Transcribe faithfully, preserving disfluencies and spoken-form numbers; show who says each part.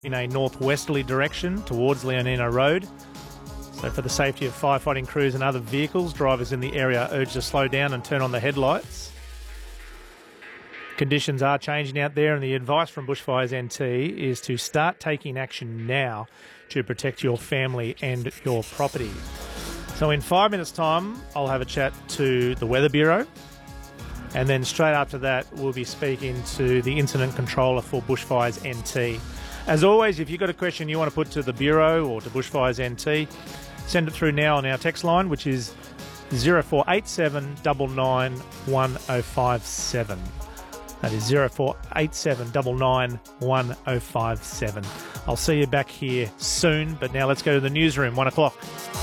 Speaker 1: in a northwesterly direction towards Leonino Road. So for the safety of firefighting crews and other vehicles, drivers in the area are urged to slow down and turn on the headlights. Conditions are changing out there, and the advice from Bushfires N T is to start taking action now to protect your family and your property. So in five minutes' time, I'll have a chat to the Weather Bureau, and then straight after that, we'll be speaking to the Incident Controller for Bushfires N T. As always, if you've got a question you want to put to the Bureau or to Bushfires N T, send it through now on our text line, which is zero four eight seven nine nine one zero five seven. That is zero four eight seven nine nine one zero five seven. I'll see you back here soon, but now let's go to the newsroom, one o'clock.